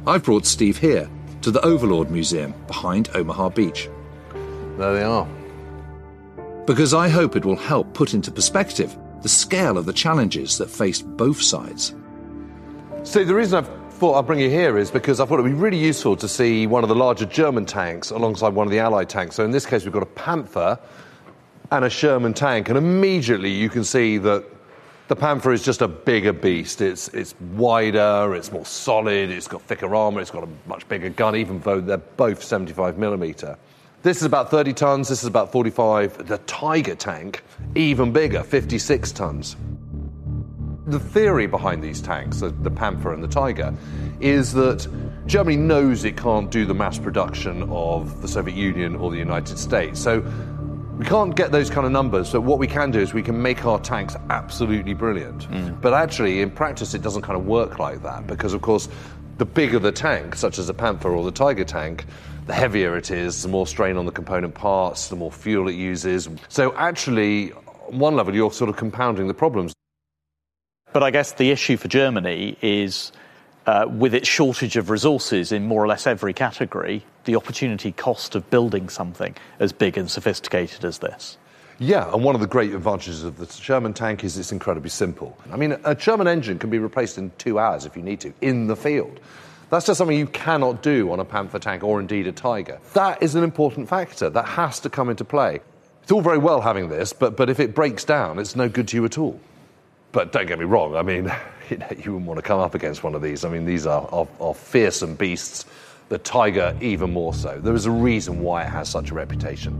I've brought Steve here to the Overlord Museum behind Omaha Beach. There they are. Because I hope it will help put into perspective the scale of the challenges that faced both sides. Steve, the reason I've thought I'd bring you here is because I thought it'd be really useful to see one of the larger German tanks alongside one of the Allied tanks. So in this case, we've got a Panther and a Sherman tank, and immediately you can see that the Panther is just a bigger beast. It's wider, it's more solid, it's got thicker armour, it's got a much bigger gun, even though they're both 75mm. This is about 30 tonnes, this is about 45. The Tiger tank, even bigger, 56 tonnes. The theory behind these tanks, the Panther and the Tiger, is that Germany knows it can't do the mass production of the Soviet Union or the United States. So we can't get those kind of numbers, but what we can do is we can make our tanks absolutely brilliant. But actually, in practice, it doesn't kind of work like that, because, of course, the bigger the tank, such as the Panther or the Tiger tank, the heavier it is, the more strain on the component parts, the more fuel it uses. So actually, on one level, you're sort of compounding the problems. But I guess the issue for Germany is, with its shortage of resources in more or less every category, the opportunity cost of building something as big and sophisticated as this. Yeah, and one of the great advantages of the Sherman tank is it's incredibly simple. I mean, a Sherman engine can be replaced in 2 hours if you need to, in the field. That's just something you cannot do on a Panther tank or indeed a Tiger. That is an important factor. That has to come into play. It's all very well having this, but if it breaks down, it's no good to you at all. But don't get me wrong, I mean, you wouldn't want to come up against one of these. I mean, these are fearsome beasts. The Tiger, even more so. There is a reason why it has such a reputation.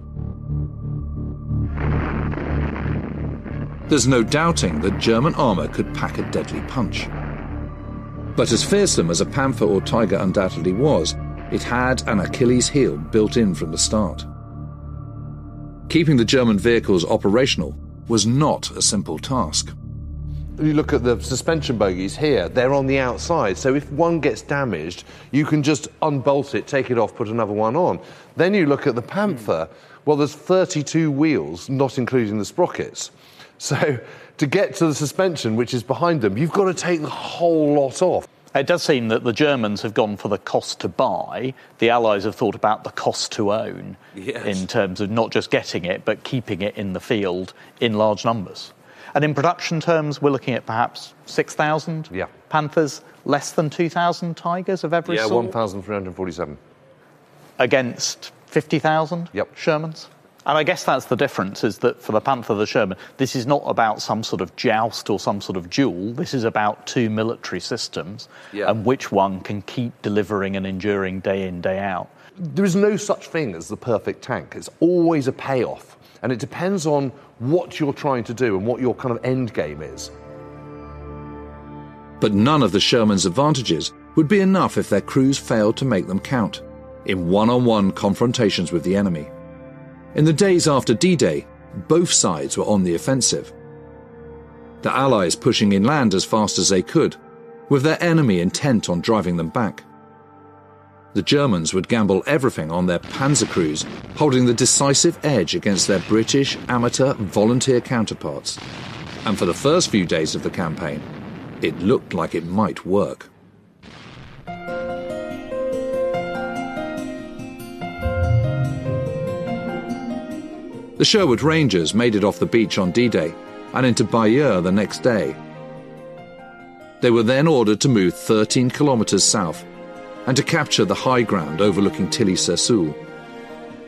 There's no doubting that German armour could pack a deadly punch. But as fearsome as a Panther or Tiger undoubtedly was, it had an Achilles heel built in from the start. Keeping the German vehicles operational was not a simple task. You look at the suspension bogies here, they're on the outside, so if one gets damaged, you can just unbolt it, take it off, put another one on. Then you look at the Panther, well, there's 32 wheels, not including the sprockets. So to get to the suspension, which is behind them, you've got to take the whole lot off. It does seem that the Germans have gone for the cost to buy. The Allies have thought about the cost to own, in terms of not just getting it, but keeping it in the field in large numbers. And in production terms, we're looking at perhaps 6,000 Panthers, less than 2,000 Tigers of every sort. 1,347. Against 50,000 Shermans. And I guess that's the difference, is that for the Panther, the Sherman, this is not about some sort of joust or some sort of duel. This is about two military systems and which one can keep delivering and enduring day in, day out. There is no such thing as the perfect tank. It's always a payoff. And it depends on what you're trying to do and what your kind of end game is. But none of the Sherman's advantages would be enough if their crews failed to make them count in one-on-one confrontations with the enemy. In the days after D-Day, both sides were on the offensive. The Allies pushing inland as fast as they could, with their enemy intent on driving them back. The Germans would gamble everything on their panzer crews, holding the decisive edge against their British amateur volunteer counterparts. And for the first few days of the campaign, it looked like it might work. The Sherwood Rangers made it off the beach on D-Day and into Bayeux the next day. They were then ordered to move 13 kilometres south and to capture the high ground overlooking Tilly-sur-Seulles.